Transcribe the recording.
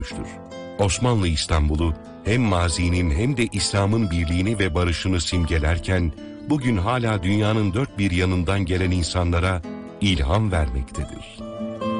Osmanlı İstanbul'u hem mazinin hem de İslam'ın birliğini ve barışını simgelerken, bugün hala dünyanın dört bir yanından gelen insanlara ilham vermektedir.